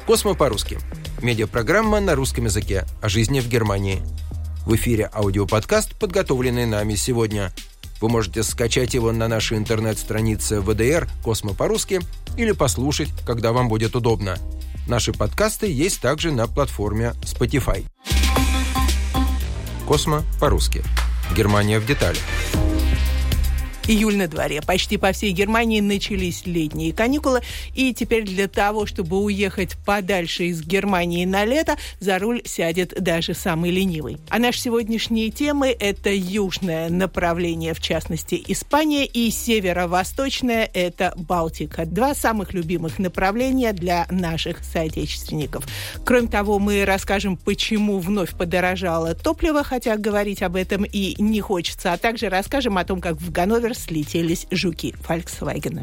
«Космо по-русски». Медиапрограмма на русском языке о жизни в Германии. В эфире аудиоподкаст, подготовленный нами сегодня. Вы можете скачать его на нашей интернет-странице WDR «Космо по-русски» или послушать, когда вам будет удобно. Наши подкасты есть также на платформе Spotify. «Космо по-русски». Германия в деталях. Июль на дворе. Почти по всей Германии начались летние каникулы, и теперь для того, чтобы уехать подальше из Германии на лето, за руль сядет даже самый ленивый. А наши сегодняшние темы – это южное направление, в частности, Испания, и северо-восточное – это Балтика. Два самых любимых направления для наших соотечественников. Кроме того, мы расскажем, почему вновь подорожало топливо, хотя говорить об этом и не хочется, а также расскажем о том, как в Ганновер слетелись жуки Volkswagen.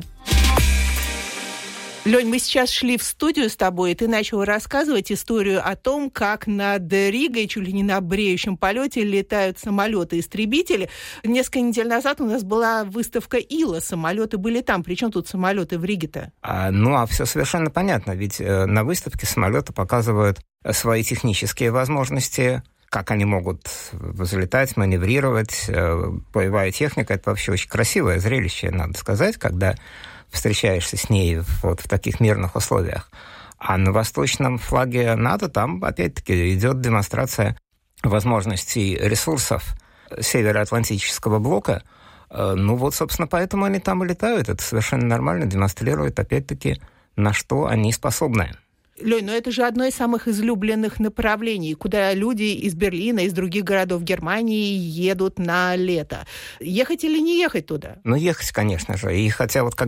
Лёнь, мы сейчас шли в студию с тобой, и ты начал рассказывать историю о том, как над Ригой, чуть ли не на бреющем полете, летают самолеты-истребители. Несколько недель назад у нас была выставка ИЛА, самолеты были там. Причем тут самолеты в Риге-то? Все совершенно понятно, ведь на выставке самолеты показывают свои технические возможности, как они могут взлетать, маневрировать. Боевая техника – это вообще очень красивое зрелище, надо сказать, когда встречаешься с ней вот в таких мирных условиях. А на восточном флаге НАТО там, опять-таки, идет демонстрация возможностей ресурсов Североатлантического блока. Собственно, поэтому они там и летают. Это совершенно нормально, демонстрирует, опять-таки, на что они способны. Лёнь, это же одно из самых излюбленных направлений, куда люди из Берлина, из других городов Германии едут на лето. Ехать или не ехать туда? Ехать, конечно же. И хотя